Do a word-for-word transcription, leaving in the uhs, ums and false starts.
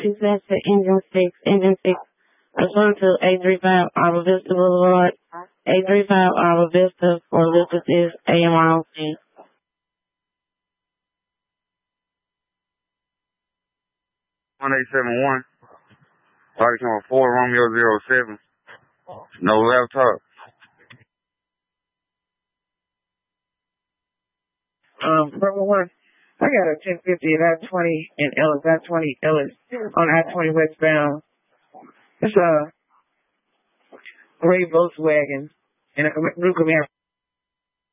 dispatch to Engine six, Engine six, return to eight three five Arbor Vista Boulevard, eight three five Arbor Vista, for Lucas is A M R O C. one eight seven one, body number four, Romeo zero seven, no laptop. Um, number one, I got a ten fifty at I twenty in Ellis, I twenty Ellis, on I twenty westbound. It's a gray Volkswagen, and a new Camaro.